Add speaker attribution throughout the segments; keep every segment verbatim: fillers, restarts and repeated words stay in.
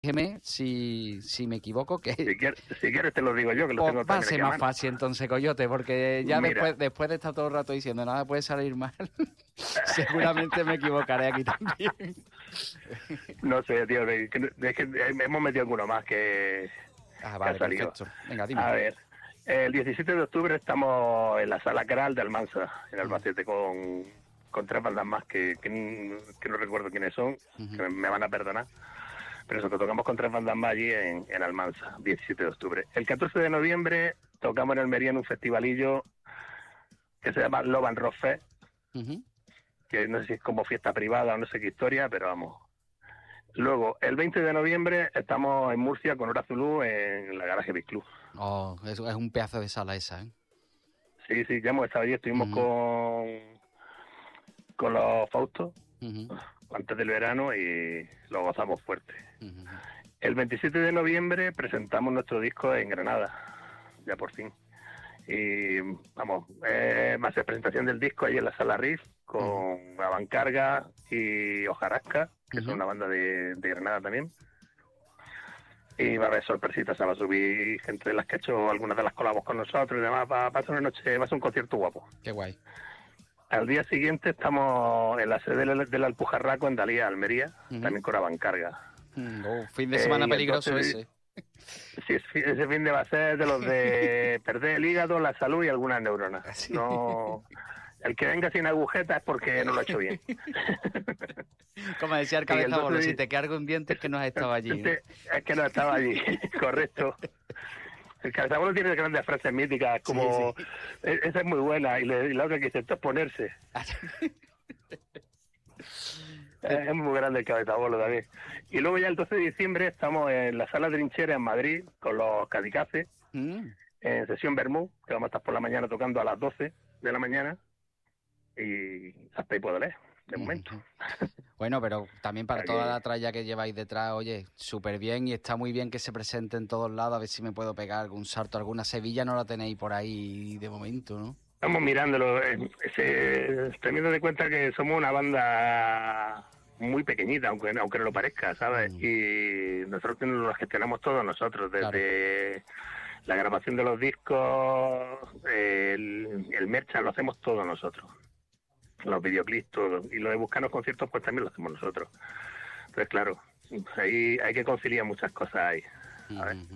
Speaker 1: Corrígeme si, si me equivoco, que
Speaker 2: Si quieres, si quieres te lo digo yo, que lo
Speaker 1: pues
Speaker 2: tengo
Speaker 1: va a
Speaker 2: también
Speaker 1: ser
Speaker 2: aquí a
Speaker 1: más
Speaker 2: mano.
Speaker 1: fácil entonces, Coyote, porque ya
Speaker 2: Mira.
Speaker 1: después, después de estar todo el rato diciendo nada puede salir mal, seguramente me equivocaré aquí también.
Speaker 2: No sé, tío, de, de, es que hemos metido alguno más que,
Speaker 1: Ah,
Speaker 2: que
Speaker 1: vale,
Speaker 2: ha salido.
Speaker 1: perfecto. Venga, dime.
Speaker 2: A ver, el diecisiete de octubre estamos en la Sala Caral de Almansa, en Albacete, con, con tres bandas más que, que, que no recuerdo quiénes son,
Speaker 1: Uh-huh.
Speaker 2: que me van a perdonar. Pero eso, que tocamos con tres bandas más allí en, en Almansa, diecisiete de octubre. El catorce de noviembre tocamos en Almería en un festivalillo que se llama Love and Rock Fest,
Speaker 1: Uh-huh.
Speaker 2: que no sé si es como fiesta privada o no sé qué historia, pero vamos. Luego, el veinte de noviembre estamos en Murcia con Hora Zulú en la Garaje Beat Club.
Speaker 1: Oh, es, es un pedazo de sala esa, ¿eh?
Speaker 2: Sí, sí, ya hemos estado allí, estuvimos
Speaker 1: Uh-huh.
Speaker 2: con, con los Faustos
Speaker 1: Uh-huh.
Speaker 2: antes del verano y lo gozamos fuerte.
Speaker 1: Uh-huh.
Speaker 2: El veintisiete de noviembre presentamos nuestro disco en Granada, ya por fin. Y vamos, eh, va a ser presentación del disco ahí en la Sala Riff con uh-huh. Avancarga y Ojarasca, que uh-huh. son una banda de, de Granada también. Y va a haber sorpresitas, se va a subir gente de las que ha hecho algunas de las colabos con nosotros y demás. Va, va a ser una noche, va a ser un concierto guapo.
Speaker 1: Qué guay.
Speaker 2: Al día siguiente estamos en la sede del, del Alpujarraco en Dalía, Almería, uh-huh. también con Avancarga.
Speaker 1: Mm, oh, fin de semana eh, peligroso entonces, ese.
Speaker 2: Sí, ese fin de va a ser de los de perder el hígado, la salud y algunas neuronas. ¿Sí? No, el que venga sin agujeta es porque no lo ha hecho bien.
Speaker 1: Como decía el cabeza bolo, si te queda algo en dientes es que no has estado allí. ¿No?
Speaker 2: Es que no estaba allí, correcto. El cabezabolo tiene grandes frases míticas, como sí, sí. Esa es muy buena, y, le, y la otra que dice, esto es ponerse. Es muy grande el cabezabolo también. Y luego ya el doce de diciembre estamos en la Sala Trinchera en Madrid con los Cadicaces, mm. en sesión Bermú, que vamos a estar por la mañana tocando a las doce de la mañana, y hasta ahí puedo leer, de mm. momento.
Speaker 1: Bueno, pero también para toda la tralla que lleváis detrás, oye, súper bien, y está muy bien que se presente en todos lados, a ver si me puedo pegar algún salto. Alguna Sevilla no la tenéis por ahí de momento, ¿no?
Speaker 2: Estamos mirándolo, ese, teniendo de cuenta que somos una banda muy pequeñita, aunque, aunque no lo parezca, ¿sabes? Mm. Y nosotros lo gestionamos todos nosotros, desde claro. la grabación de los discos, el, el merch lo hacemos todos nosotros. Los videoclips, todo. Y lo de buscarnos conciertos, pues también lo hacemos nosotros. Entonces, claro, ahí hay que conciliar muchas cosas ahí, ¿sabes? Mm-hmm.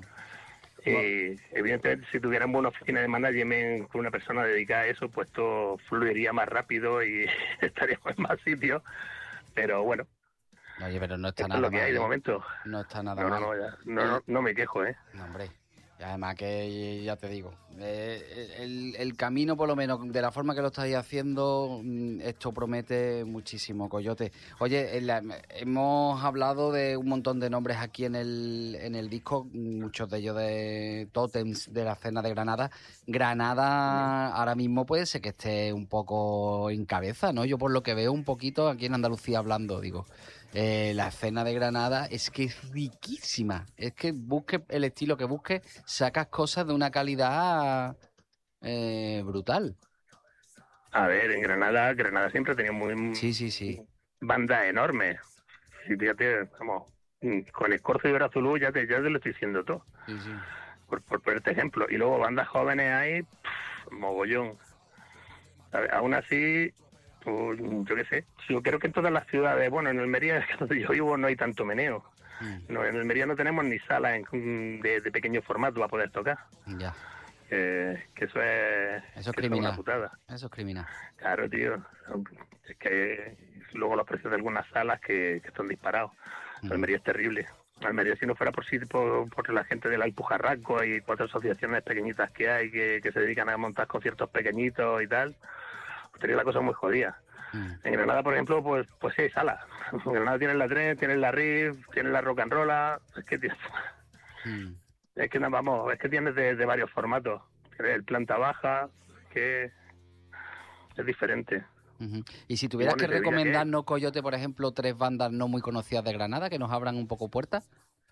Speaker 2: Y evidentemente si tuviéramos una oficina de management con una persona dedicada a eso, pues todo fluiría más rápido y estaríamos en más sitios. Pero bueno,
Speaker 1: oye, pero no está
Speaker 2: esto
Speaker 1: nada
Speaker 2: es lo que
Speaker 1: mal,
Speaker 2: hay de
Speaker 1: ¿eh?
Speaker 2: momento.
Speaker 1: No está nada
Speaker 2: no,
Speaker 1: mal.
Speaker 2: No, no, ya, no, no, no me quejo, ¿eh?
Speaker 1: No, hombre. Y además que, ya te digo, eh, el, el camino, por lo menos, de la forma que lo estáis haciendo, esto promete muchísimo, Coyote. Oye, la, hemos hablado de un montón de nombres aquí en el, en el disco, muchos de ellos de tótems de la escena de Granada. Granada ahora mismo puede ser que esté un poco en cabeza, ¿no? Yo por lo que veo un poquito aquí en Andalucía hablando, digo... Eh, la escena de Granada es que es riquísima. Es que busque el estilo que busque, sacas cosas de una calidad eh, brutal.
Speaker 2: A ver, en Granada, Granada siempre ha tenido muy
Speaker 1: sí, sí, sí.
Speaker 2: bandas enormes. Sí, fíjate, vamos, con Escorzo y Brazulú ya te, ya te lo estoy diciendo todo.
Speaker 1: Sí, sí.
Speaker 2: Por, por ponerte ejemplo. Y luego bandas jóvenes hay, pff, mogollón. ¿Sabes? Aún así... Pues, yo qué sé, yo creo que en todas las ciudades, bueno, en Almería, donde yo vivo, no hay tanto meneo. Mm. No, en Almería no tenemos ni salas en, de, de pequeño formato para poder tocar.
Speaker 1: Ya.
Speaker 2: Eh, que eso es,
Speaker 1: eso es
Speaker 2: que
Speaker 1: criminal.
Speaker 2: Es una putada.
Speaker 1: Eso es criminal.
Speaker 2: Claro, tío. Es que luego los precios de algunas salas que, que están disparados. Mm. Almería es terrible. Almería, si no fuera por sí, por, por la gente del Alpujarraco y cuatro asociaciones pequeñitas que hay que, que se dedican a montar conciertos pequeñitos y tal, sería la cosa muy jodida. Mm. En Granada, por ejemplo, pues pues sí hay salas. En Granada tienes la tres, tienes la Riff, tienes la Rock and Roll, es que tienes... Mm. Es que vamos, es que tienes de, de varios formatos. Tienes el planta baja, que es diferente.
Speaker 1: Uh-huh. Y si tuvieras bueno, que recomendarnos, que... Coyote, por ejemplo, tres bandas no muy conocidas de Granada, que nos abran un poco puertas.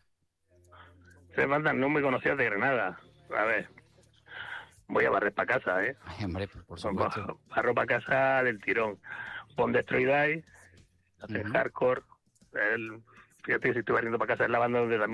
Speaker 2: Tres bandas no muy conocidas de Granada. A ver... Voy a barrer para casa, ¿eh?
Speaker 1: Ay, hombre, por supuesto.
Speaker 2: Barro para casa del tirón. Pon Destroy Die, hacen uh-huh. hardcore, el, fíjate que si estoy barriendo para casa, es la banda donde también